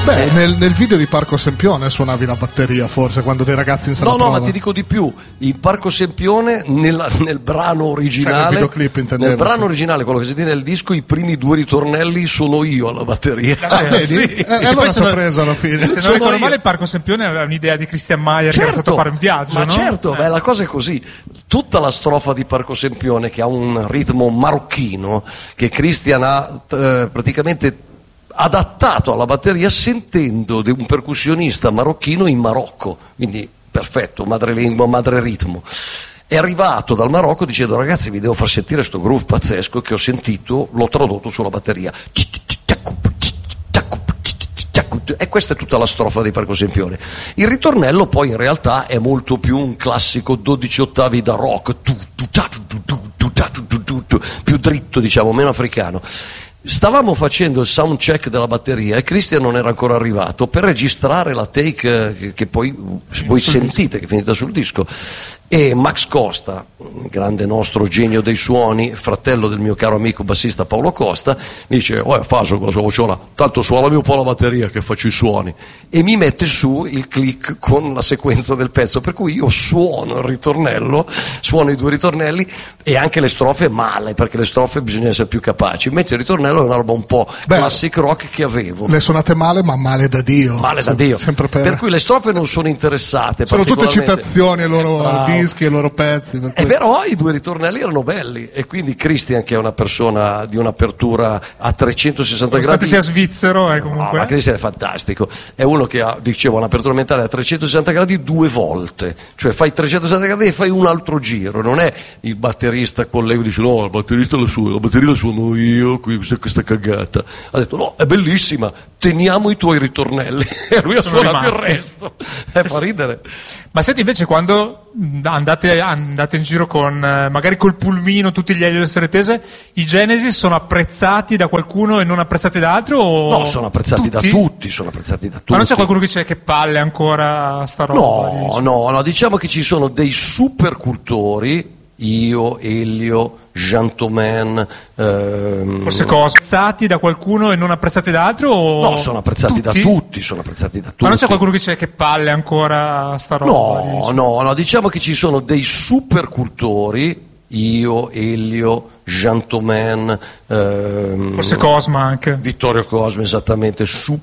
Beh, nel video di Parco Sempione suonavi la batteria, forse, quando dei ragazzi in sala No, prova. ma ti dico di più. In Parco Sempione, nel brano originale, nel videoclip, intendevo, nel brano sì. originale, quello che si tiene nel disco, i primi 2 ritornelli sono io alla batteria. Vedi? Sì. E allora ti ho preso alla fine. Se non Sono ricordo io. male, il Parco Sempione aveva un'idea di Christian Maier che era stato a fare un viaggio, ma no? certo, beh, la cosa è così. Tutta la strofa di Parco Sempione, che ha un ritmo marocchino, che Christian ha praticamente adattato alla batteria sentendo di un percussionista marocchino in Marocco, quindi perfetto, madrelingua, madre ritmo. È arrivato dal Marocco dicendo: ragazzi, vi devo far sentire sto groove pazzesco che ho sentito, l'ho tradotto sulla batteria. E questa è tutta la strofa di Parco Sempione. Il ritornello poi in realtà è molto più un classico 12 ottavi da rock, più dritto, diciamo, meno africano. Stavamo facendo il sound check della batteria e Christian non era ancora arrivato per registrare la take che poi voi sentite, che è finita sul disco. E Max Costa, grande nostro genio dei suoni, fratello del mio caro amico bassista Paolo Costa, mi dice: Faso con la sua vociola, tanto suonami un po' la batteria che faccio i suoni, e mi mette su il click con la sequenza del pezzo, per cui io suono il ritornello, suono i 2 ritornelli e anche le strofe male, perché le strofe bisogna essere più capaci, invece il ritornello è una roba un po' classic rock che avevo. Le suonate male, ma male da Dio. Male da Dio. Sempre per cui le strofe non sono interessate. Sono tutte citazioni ai loro bravo. dischi, ai loro pezzi. Però i 2 ritornelli erano belli, e quindi Christian, che è una persona di un'apertura a 360 gradi, sia svizzero, comunque. Ma Christian è fantastico, è uno che ha, dicevo, un'apertura mentale a 360 gradi 2 volte, cioè fai 360 gradi e fai un altro giro, non è il batterista con l'ego dice: no, il batterista la batteria la suono io, questa cagata. Ha detto: no, è bellissima, teniamo i tuoi ritornelli. E lui ha suonato il resto. Fa ridere. Ma senti, invece, quando andate in giro con magari col pulmino, tutti gli Elio e le storie tese, i Genesis sono apprezzati da qualcuno e non apprezzati da altri? O no, sono apprezzati da tutti, sono apprezzati da tutti. Ma non c'è qualcuno che dice: che palle ancora sta roba? No, diciamo che ci sono dei super cultori, io, Elio, Jean Thomain, forse apprezzati da qualcuno e non apprezzati da altri? O no, sono apprezzati da tutti, sono apprezzati da tutti. Ma non c'è qualcuno che dice: che palle ancora sta roba? No, diciamo che ci sono dei super cultori, io, Elio, Jean Thomain, forse Cosma anche. Vittorio Cosma, esattamente,